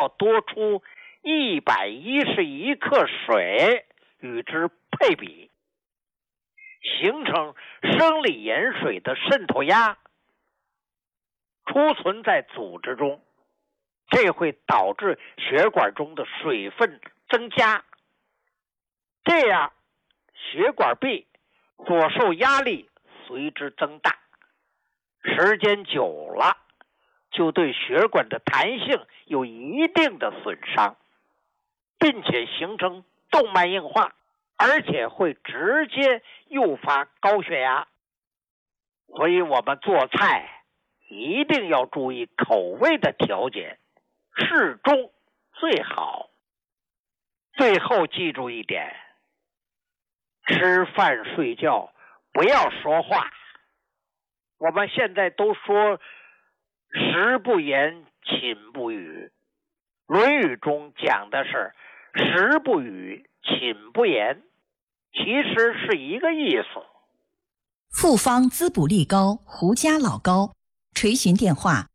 要多出111克水与之配比，形成生理盐水的渗透压，储存在组织中，这会导致血管中的水分增加，这样血管壁所受压力随之增大，时间久了就对血管的弹性有一定的损伤，并且形成动脉硬化，而且会直接诱发高血压。所以我们做菜一定要注意口味的调节，适中最好。最后记住一点，吃饭睡觉不要说话。我们现在都说食不言，寝不语。论语中讲的是食不语，寝不言，其实是一个意思。 复方滋补力高胡佳老膏，垂询电话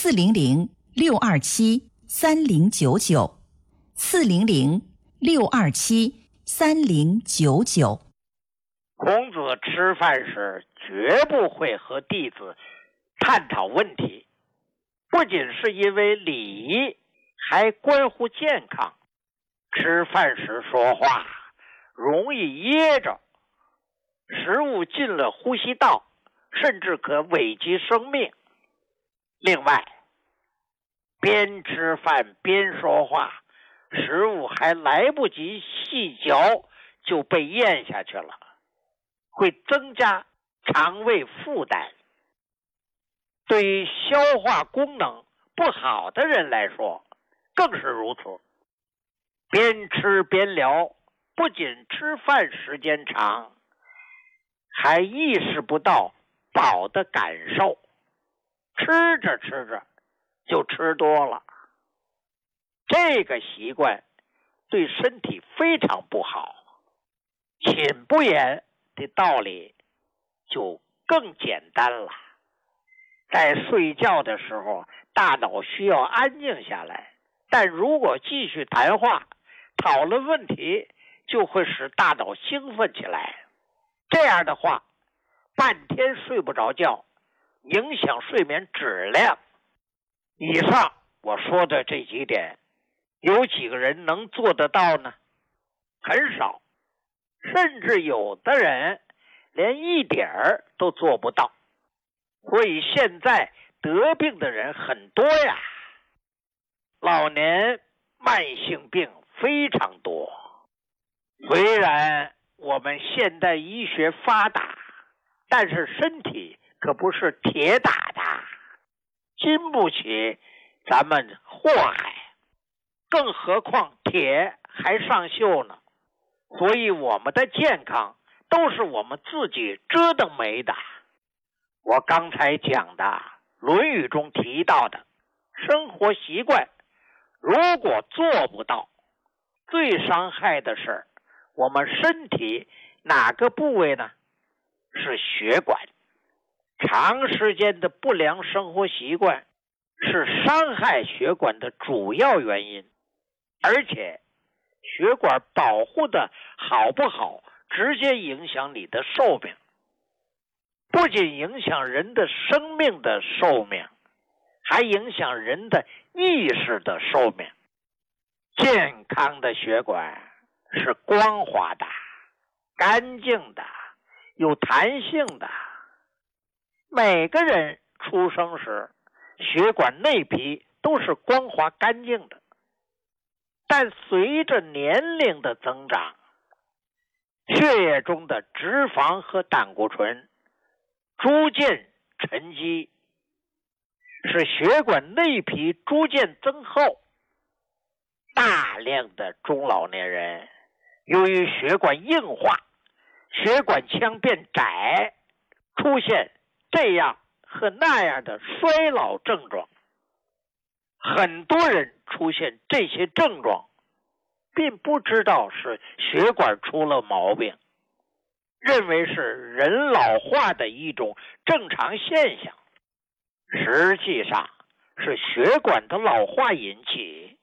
400-627-3099，400-627-3099。 孔子吃饭时绝不会和弟子探讨问题，不仅是因为礼仪，还关乎健康。吃饭时说话容易噎着，食物进了呼吸道，甚至可危及生命。另外，边吃饭边说话，食物还来不及细嚼就被咽下去了，会增加肠胃负担。对于消化功能不好的人来说更是如此。边吃边聊，不仅吃饭时间长，还意识不到饱的感受，吃着吃着就吃多了。这个习惯对身体非常不好。寝不言的道理就更简单了。在睡觉的时候，大脑需要安静下来，但如果继续谈话讨论问题，就会使大脑兴奋起来，这样的话半天睡不着觉，影响睡眠质量。以上我说的这几点，有几个人能做得到呢？很少，甚至有的人连一点儿都做不到。所以现在得病的人很多呀，老年慢性病非常多。虽然我们现代医学发达，但是身体可不是铁打的，经不起咱们祸害，更何况铁还上锈呢。所以我们的健康都是我们自己折腾没的。我刚才讲的《论语》中提到的生活习惯，如果做不到，最伤害的是我们身体哪个部位呢？是血管。长时间的不良生活习惯是伤害血管的主要原因，而且血管保护的好不好，直接影响你的寿命。不仅影响人的生命的寿命，还影响人的意识的寿命。健康的血管是光滑的、干净的、有弹性的。每个人出生时，血管内皮都是光滑干净的，但随着年龄的增长，血液中的脂肪和胆固醇逐渐沉积，使血管内皮逐渐增厚。大量的中老年人由于血管硬化，血管腔变窄，出现这样和那样的衰老症状。很多人出现这些症状，并不知道是血管出了毛病，认为是人老化的一种正常现象，实际上是血管的老化引起。